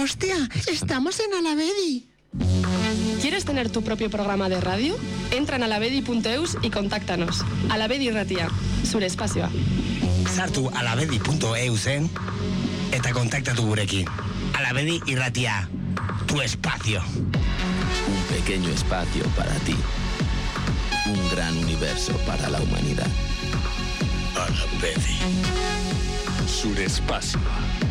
¡Hostia! ¡Estamos en Alavedi! ¿Quieres tener tu propio programa de radio? Entra en alavedi.eus y contáctanos. Alavedi Irratia, zure espazioa. Sartu alavedi.eusen eta kontaktatu gurekin. Alavedi Irratia, tu espacio. Un pequeño espacio para ti. Un gran universo para la humanidad. Alavedi. Zure espazioa.